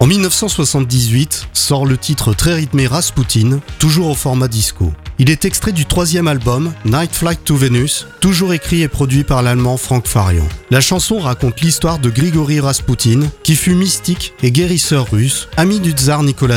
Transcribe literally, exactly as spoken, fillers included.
mille neuf cent soixante-dix-huit sort le titre très rythmé Rasputin, toujours au format disco. Il est extrait du troisième album, Night Flight to Venus, toujours écrit et produit par l'allemand Frank Farian. La chanson raconte l'histoire de Grigori Rasputin, qui fut mystique et guérisseur russe, ami du tsar Nicolas